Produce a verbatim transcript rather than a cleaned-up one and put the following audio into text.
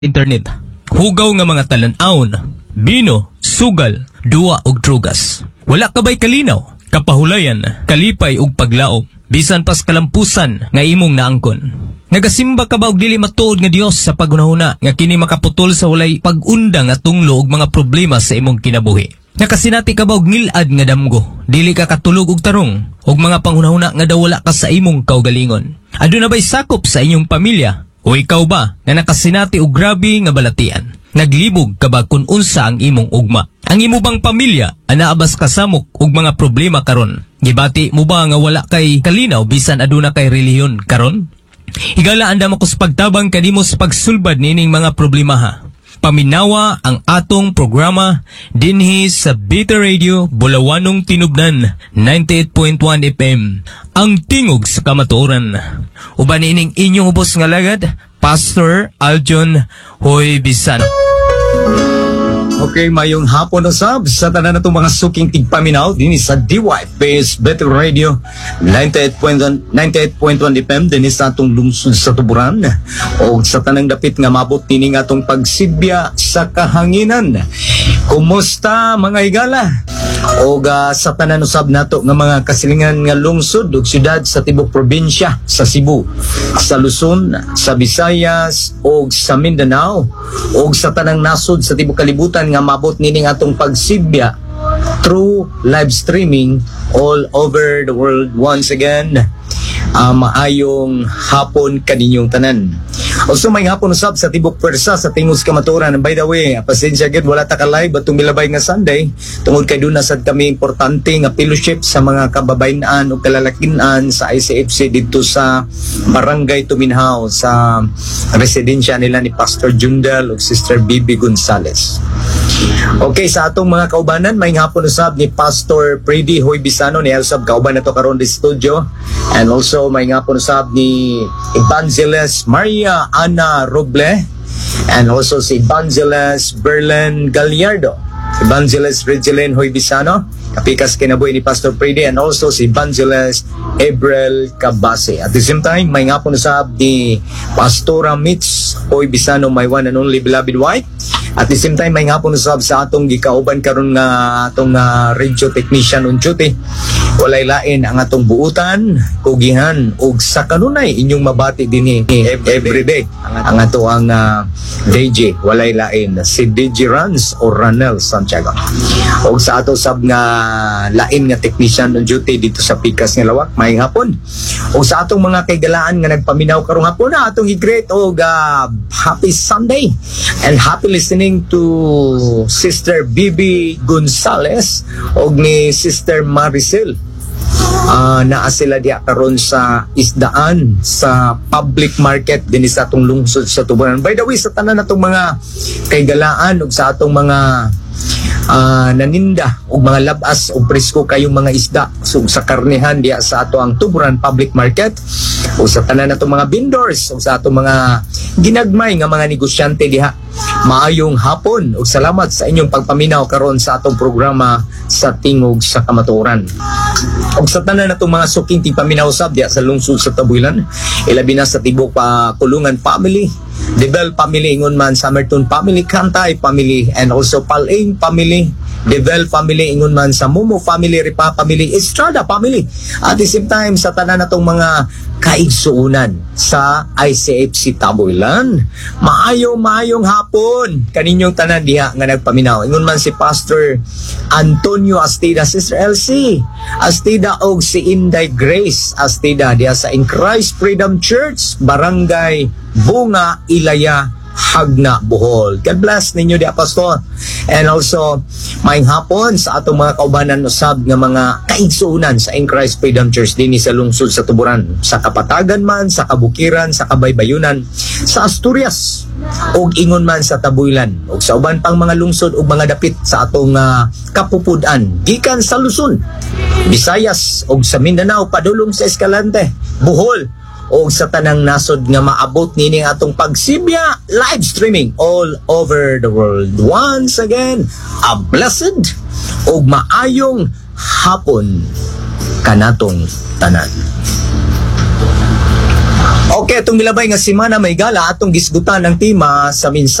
internet. Hugaw nga mga talan-aon, bino, sugal, duwa og drugas. Wala ka ba'y kalinaw, kapahulayan, kalipay og paglaom, bisan pas kalampusan nga imong naangkon. Nagasimba ka ba og dili matuod nga Dios sa pagunahuna nga kini makaputol sa walay pag-unda nga tunglo og mga problema sa imong kinabuhi? Nakasinati ka ba og ngilad nga damgo, dili ka katulog og tarong, og mga panghunahuna nga daw wala ka sa imong kaugalingon? Aduna ba'y sakop sa inyong pamilya? O ikaw ba na nakasinati og grabe nga balatian? Naglibog ka ba kung unsa ang imong ugma? Ang imo bang pamilya anaabas kasamok og mga problema karon? Gibati mo ba nga wala kay kalinaw bisan aduna kay relihiyon karon? Higala anda mo ko sa pagtabang kanimo sa pagsulbad nining mga problema ha. Paminawa ang atong programa dinhi sa Beta Radio Bulawanong Tinubnan ninety-eight point one F M. Ang tingog sa kamatuoran. Uban ining inyong ubos nga lagad, Pastor Aljon Hoy Bisano. Okay, mayong hapon usab sa tanan natong mga suking tigpaminaw dinhi sa D Y Base Better Radio ninety-eight point one F M dinhi sa atong lungsod sa Tuburan o sa tanang dapit nga mabot kini nga atong pagsidbya sa kahanginan. Kumusta mga higala? O uh, sa tanan usab nato nga mga kasilingan nga lungsod ug syudad sa tibok probinsya sa Cebu, sa Luzon, sa Visayas ug sa Mindanao ug sa tanang nasod sa tibok kalibutan nga mabot nining atong pagsibya through live streaming all over the world. Once again, uh, maayong hapon kaninyong tanan. Also may hapon usab sa tibok pwersa sa tingos kamaturan. By the way, pasensya gid wala ta ka live atong milabay nga Sunday tungod kay duna sad kami importante nga fellowship sa mga kababayan-an ug kalalakinan sa I C F C didto sa Barangay Tuminhaw sa residensya nila ni Pastor Jundal ug Sister Bibi Gonzales. Okay, sa atong mga kaubanan, may hapon usab ni Pastor Freddy Hoy Bisano ni Elsab kauban nato karon di studio, and also may hapon usab ni Evangelist Maria Ana Roble, and also si Evangelist Berlin Gallardo, Evangelist Regeline Hoy Bisano, kapikas kinabuhi ni Pastor Freddy, and also si Evangelist Ebrel Cabase. At the same time, may hapon usab ni Pastora Mitch Hoy Bisano, my one and only beloved wife. At the same time, may hapon usab sa atong gikauban karon nga atong uh, radio technician on duty. Walay lain ang atong buutan, kugihan ug sa kanunay inyong mabati dinhi everyday. Ang ato ang uh, D J walay lain si D J Rans o Ranel Santiago. Ug sa ato sab nga lain nga technician on duty dito sa Pikas nga Lawak, may hapon. Ug sa atong mga kaygalaan nga nagpaminaw karong hapon na atong i-greet og uh, happy Sunday and happy listening to Sister Bibi Gonzales og ni Sister Maricel. Uh, naa sila diya karon sa isdaan sa public market din sa atong lungsod sa Tuburan. By the way, sa tanan natong mga kaygalaan ug sa atong mga uh, naninda ug mga labas ug presko kayong mga isda so, sa karnehan diya sa ato ang Tuburan Public Market ug sa tanan natong mga vendors ug sa atong mga ginagmay nga mga negosyante diha. Maayong hapon ug salamat sa inyong pagpaminaw karon sa atong programa sa Tingog sa Kamatuoran. Ug sa tanan natong mga suking tigpaminaw sab diya sa lungsod sa Tabuilan, ilabi na sa tibok pa Kulungan family, Debel family, ingon man Samerton family, Kantay family, and also Paling family, Devel family, ingon man sa Mumo family, Ripa family, Estrada family. At the same time sa tanan natong mga kaigsuunan sa I C F C Tabuilan, maayong maayong hapon kaninyong tanan diha nga nagpaminaw. Ingon man si Pastor Antonio Astida, Sister Elsie Astida og si Inday Grace Astida diha sa In Christ Freedom Church, Barangay Bunga, Ilaya, Hagna, Bohol. God bless ninyo di Pastor. And also maayong hapon sa atong mga kaubanan usab nga mga kaigsuunan sa In Christ Freedom Church dinhi sa lungsod sa Tuburan, sa Kapatagan man, sa Kabukiran, sa Kabaybayunan, sa Asturias ug ingon man sa Tabuilan ug sa uban pang mga lungsod ug mga dapit sa atong uh, kapupud-an gikan sa Luzon, Visayas ug sa Mindanao padulong sa Escalante, Bohol o sa tanang nasod nga maabot nini atong pagsibya live streaming all over the world. Once again, a blessed o maayong hapon kanatong tanan. Okay, itong milabay nga simana may gala atong gisgutan ng tema sa minsan